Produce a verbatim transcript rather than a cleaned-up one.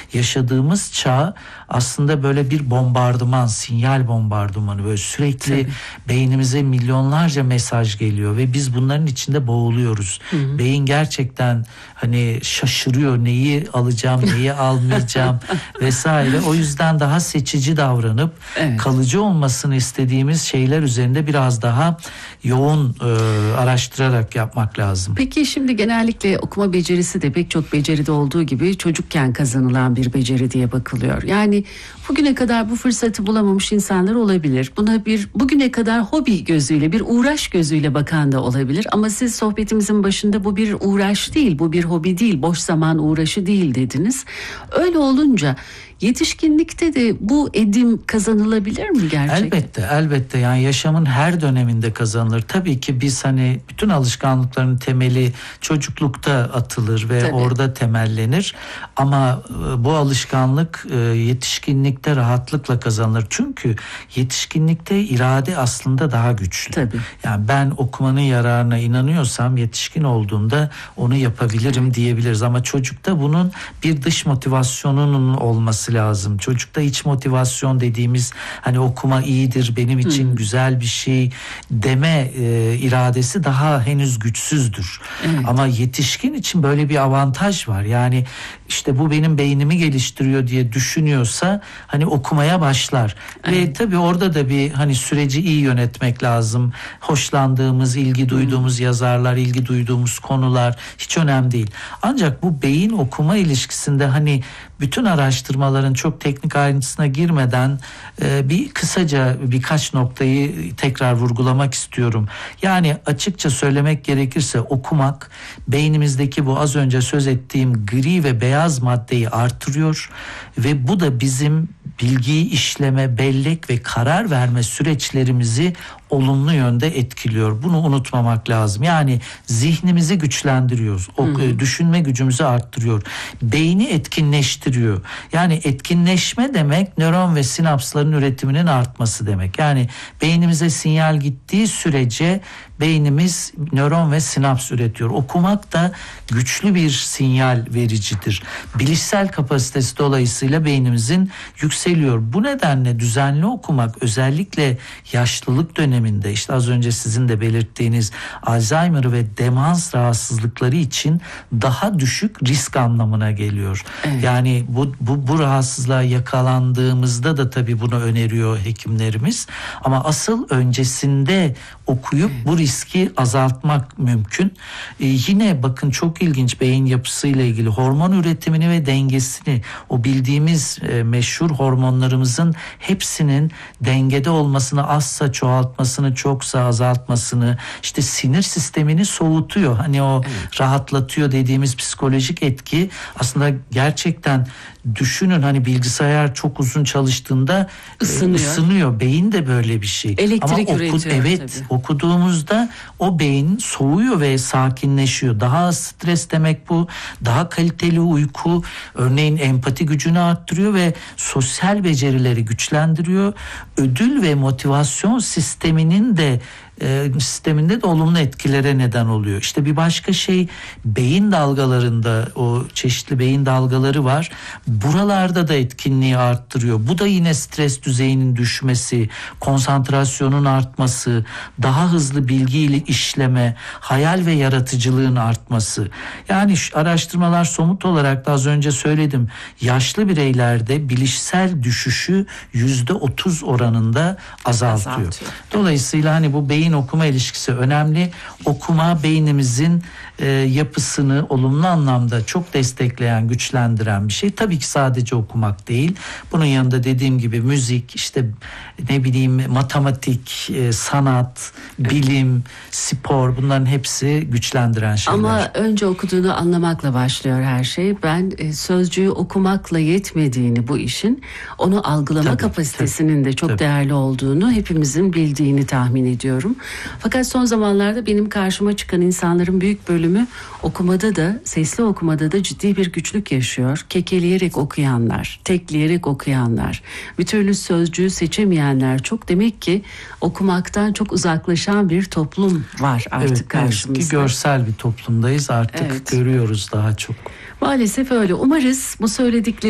yaşadığımız çağ aslında böyle bir bombardıman, sinyal bombardımanı, böyle sürekli Tabii. beynimize milyonlarca mesaj geliyor ve biz bunların içinde boğuluyoruz. Hı hı. Beyin gerçekten hani şaşırıyor, neyi alacağım, neyi almayacağım vesaire. O yüzden daha seçici davranıp evet. kalıcı olmasını istediğimiz şeyler üzerinde biraz daha yoğun e, araştırarak yapmak lazım. Peki şimdi genellikle okuma becerisi de pek çok beceride olduğu gibi çocukken kazanılan bir beceri diye bakılıyor. Yani bugüne kadar bu fırsatı bulamamış insanlar olabilir. Buna bir bugüne kadar hobi gözüyle, bir uğraş gözüyle bakan da olabilir. Ama siz sohbetimizin başında bu bir uğraş değil, bu bir hobi değil, boş zaman uğraşı değil dediniz. Öyle olunca yetişkinlikte de bu edim kazanılabilir mi gerçekten? Elbette, elbette. Yani yaşamın her döneminde kazanılır. Tabii ki biz hani bütün alışkanlıkların temeli çocuklukta atılır ve Tabii. orada temellenir. Ama bu alışkanlık yetişkinlikte rahatlıkla kazanılır. Çünkü yetişkinlikte irade aslında daha güçlü. Tabii. Yani ben okumanın yararına inanıyorsam yetişkin olduğumda onu yapabilirim diyebiliriz. Ama çocukta bunun bir dış motivasyonunun olması lazım. Çocukta iç motivasyon dediğimiz hani okuma iyidir, benim için hmm. güzel bir şey deme e, iradesi daha henüz güçsüzdür. Evet. Ama yetişkin için böyle bir avantaj var. Yani işte bu benim beynimi geliştiriyor diye düşünüyorsa hani okumaya başlar. Evet. Ve tabii orada da bir hani süreci iyi yönetmek lazım. Hoşlandığımız, ilgi duyduğumuz hmm. yazarlar, ilgi duyduğumuz konular hiç önemli değil. Ancak bu beyin okuma ilişkisinde hani bütün araştırmaların çok teknik ayrıntısına girmeden e, bir kısaca birkaç noktayı tekrar vurgulamak istiyorum. Yani açıkça söylemek gerekirse okumak beynimizdeki bu az önce söz ettiğim gri ve beyaz maddeyi artırıyor ve bu da bizim bilgiyi işleme, bellek ve karar verme süreçlerimizi olumlu yönde etkiliyor. Bunu unutmamak lazım. Yani zihnimizi güçlendiriyor. O, hmm. düşünme gücümüzü arttırıyor. Beyni etkinleştiriyor. Yani etkinleşme demek nöron ve sinapsların üretiminin artması demek. Yani beynimize sinyal gittiği sürece beynimiz nöron ve sinaps üretiyor. Okumak da güçlü bir sinyal vericidir. Bilişsel kapasitesi dolayısıyla beynimizin yükseliyor. Bu nedenle düzenli okumak özellikle yaşlılık döneminde işte az önce sizin de belirttiğiniz Alzheimer ve demans rahatsızlıkları için daha düşük risk anlamına geliyor. Evet. Yani bu, bu, bu rahatsızlığa yakalandığımızda da tabii bunu öneriyor hekimlerimiz. Ama asıl öncesinde okuyup evet. bu riski azaltmak mümkün. Ee, yine bakın çok ilginç beyin yapısıyla ilgili hormon üretimini ve dengesini, o bildiğimiz e, meşhur hormonlarımızın hepsinin dengede olmasını, azsa çoğaltmasını, çoksa azaltmasını, işte sinir sistemini soğutuyor. Hani o evet. rahatlatıyor dediğimiz psikolojik etki aslında gerçekten düşünün hani bilgisayar çok uzun çalıştığında ısınıyor. E, ısınıyor. Beyin de böyle bir şey. Elektrik Ama oku, üretiyor. Evet tabii. okuduğumuzda o beyin soğuyor ve sakinleşiyor. Daha az stres demek bu. Daha kaliteli uyku. Örneğin empati gücünü arttırıyor ve sosyal becerileri güçlendiriyor. Ödül ve motivasyon sisteminin de E, sisteminde de olumlu etkilere neden oluyor. İşte bir başka şey beyin dalgalarında o çeşitli beyin dalgaları var. Buralarda da etkinliği arttırıyor. Bu da yine stres düzeyinin düşmesi, konsantrasyonun artması, daha hızlı bilgiyle işleme, hayal ve yaratıcılığın artması. Yani şu araştırmalar somut olarak da az önce söyledim. Yaşlı bireylerde bilişsel düşüşü yüzde otuz oranında azaltıyor. azaltıyor. Dolayısıyla hani bu beyin okuma ilişkisi önemli. Okuma beynimizin e, yapısını olumlu anlamda çok destekleyen, güçlendiren bir şey. Tabii ki sadece okumak değil. Bunun yanında dediğim gibi müzik, işte ne bileyim matematik, e, sanat, bilim, spor, bunların hepsi güçlendiren şeyler. Ama önce okuduğunu anlamakla başlıyor her şey. Ben e, sözcüğü okumakla yetmediğini bu işin, onu algılama tabii, kapasitesinin tabii, de çok tabii. değerli olduğunu hepimizin bildiğini tahmin ediyorum. Fakat son zamanlarda benim karşıma çıkan insanların büyük bölümü okumada da, sesli okumada da ciddi bir güçlük yaşıyor. Kekeleyerek okuyanlar, tekleyerek okuyanlar, bir türlü sözcüğü seçemeyenler çok. Demek ki okumaktan çok uzaklaşan bir toplum var artık evet, karşımızda. Evet, ki görsel bir toplumdayız artık evet. görüyoruz daha çok. Maalesef öyle. Umarız bu söyledikleri